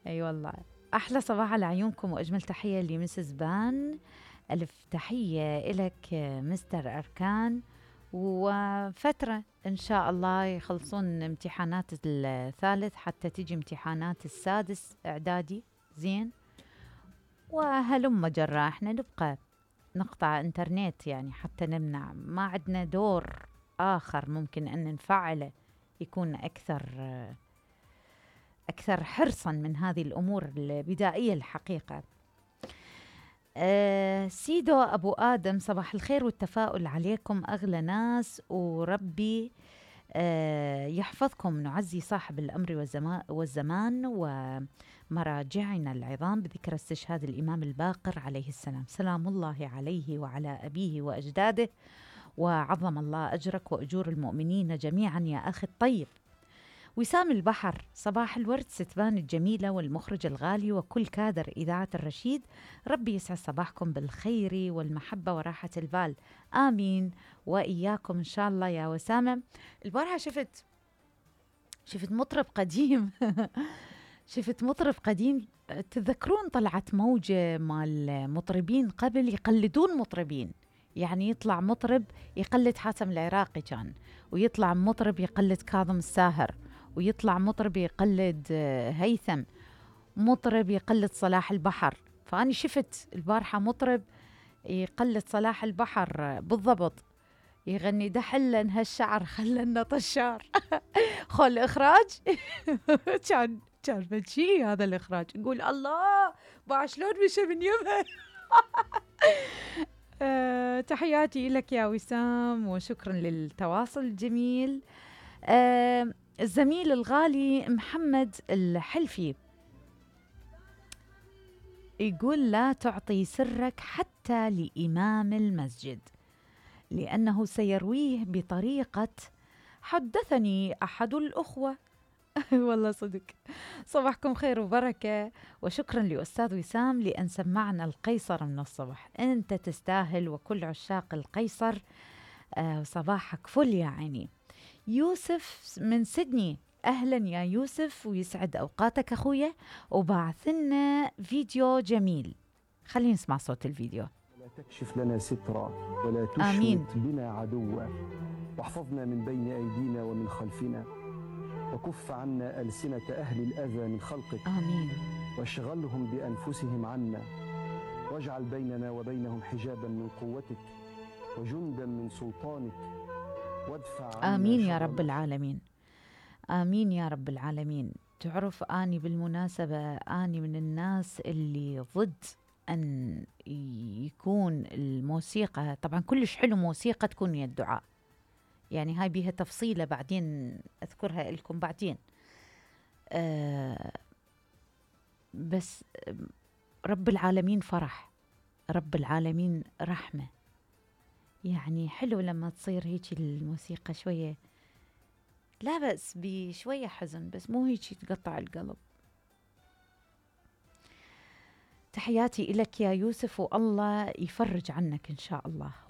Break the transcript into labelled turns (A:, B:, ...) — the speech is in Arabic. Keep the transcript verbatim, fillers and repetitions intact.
A: اي والله. احلى صباح على عيونكم واجمل تحيه لمسز بان. الف تحيه الك مستر اركان. وفتره ان شاء الله يخلصون امتحانات الثالث حتى تيجي امتحانات السادس اعدادي. زين. وهلم جرا احنا نبقى نقطع انترنت يعني حتى نمنع، ما عندنا دور آخر ممكن أن نفعله يكون أكثر أكثر حرصا من هذه الأمور البدائية الحقيقة. أه سيدو أبو آدم، صباح الخير والتفاؤل عليكم أغلى ناس، وربي أه يحفظكم. نعزي صاحب الأمر والزمان, والزمان ومراجعنا العظام بذكر استشهاد الإمام الباقر عليه السلام، سلام الله عليه وعلى أبيه وأجداده، وعظم الله أجرك وأجور المؤمنين جميعا يا أخي الطيب. وسام البحر، صباح الورد ستبان الجميلة والمخرج الغالي وكل كادر إذاعة الرشيد، ربي يسعد صباحكم بالخير والمحبة وراحة البال، آمين وإياكم إن شاء الله يا وسامة. البارحة شفت شفت مطرب قديم شفت مطرب قديم. تذكرون طلعت موجة مال مطربين قبل يقلدون مطربين، يعني يطلع مطرب يقلد حاتم العراقي كان، ويطلع مطرب يقلد كاظم الساهر، ويطلع مطرب يقلد هيثم، مطرب يقلد صلاح البحر. فأنا شفت البارحة مطرب يقلد صلاح البحر بالضبط، يغني دحلن هالشعر خلنا طشار خل إخراج كان كان بشي هذا الإخراج، نقول الله باع شلون مشى من يمها. أه تحياتي لك يا وسام وشكرا للتواصل الجميل. أه الزميل الغالي محمد الحلفي يقول لا تعطي سرك حتى لإمام المسجد لأنه سيرويه بطريقة حدثني أحد الأخوة. والله صدق. صباحكم خير وبركة وشكرا لأستاذ وسام لأن سمعنا القيصر من الصبح، أنت تستاهل وكل عشاق القيصر. آه صباحك فل يا عيني. يوسف من سيدني، أهلا يا يوسف ويسعد أوقاتك أخويا، وبعث لنا فيديو جميل، خلينا نسمع صوت الفيديو.
B: لا تكشف لنا سترا ولا
A: آمين.
B: تشمت بنا عدوا، واحفظنا من بين أيدينا ومن خلفنا، وكف عنا ألسنة أهل الأذى من خلقك،
A: آمين.
B: واشغلهم بأنفسهم عنا، واجعل بيننا وبينهم حجابا من قوتك وجندا من سلطانك، وادفع عنا
A: آمين يا
B: شر
A: رب العالمين، آمين يا رب العالمين. تعرف أني بالمناسبة أني من الناس اللي ضد أن يكون الموسيقى، طبعا كلش حلو موسيقى تكون هي الدعاء، يعني هاي بيها تفصيلة بعدين أذكرها لكم بعدين. آه بس رب العالمين فرح، رب العالمين رحمة، يعني حلو لما تصير هيك الموسيقى شوية، لا بأس بشوية حزن بس مو هيك تقطع القلب. تحياتي إلك يا يوسف والله يفرج عنك إن شاء الله.